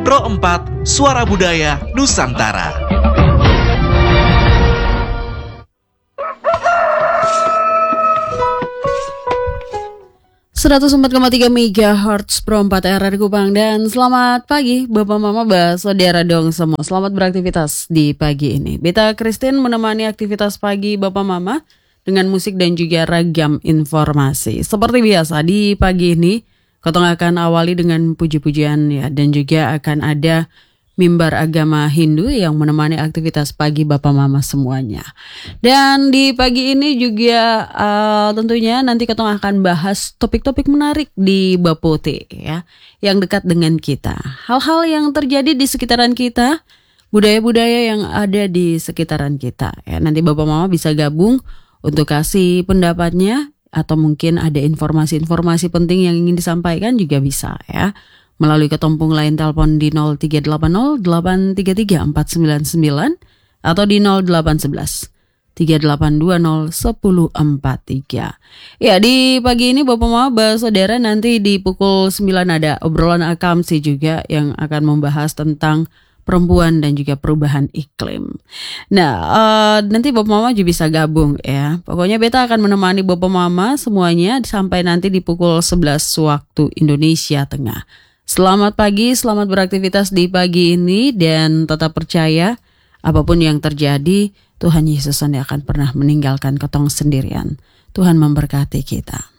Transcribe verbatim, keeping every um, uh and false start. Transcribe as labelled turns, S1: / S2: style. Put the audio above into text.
S1: Pro empat, Suara Budaya Nusantara.
S2: seratus empat koma tiga megahertz Pro empat R R Kupang. Dan selamat pagi Bapak Mama Ba, saudara dong semua. Selamat beraktivitas di pagi ini. Beta Christine menemani aktivitas pagi Bapak Mama dengan musik dan juga ragam informasi. Seperti biasa di pagi ini Kotong akan awali dengan puji-pujian ya, dan juga akan ada mimbar agama Hindu yang menemani aktivitas pagi Bapak Mama semuanya. Dan di pagi ini juga uh, tentunya nanti Kotong akan bahas topik-topik menarik di Bapote ya, yang dekat dengan kita. Hal-hal yang terjadi di sekitaran kita, budaya-budaya yang ada di sekitaran kita. Ya, nanti Bapak Mama bisa gabung untuk kasih pendapatnya, atau mungkin ada informasi-informasi penting yang ingin disampaikan juga bisa ya, melalui ketompung lain telepon di nol tiga delapan nol delapan tiga tiga empat sembilan sembilan atau di nol delapan satu satu tiga delapan dua nol satu nol empat tiga. Ya, di pagi ini Bapak Mama saudara, nanti di pukul sembilan ada obrolan akamsi juga yang akan membahas tentang perempuan dan juga perubahan iklim. Nah, uh, nanti Bapak Mama juga bisa gabung ya. Pokoknya beta akan menemani Bapak Mama semuanya sampai nanti di pukul sebelas waktu Indonesia Tengah. Selamat pagi, selamat beraktivitas di pagi ini, dan tetap percaya apapun yang terjadi, Tuhan Yesus tidak akan pernah meninggalkan Kotong sendirian. Tuhan memberkati kita.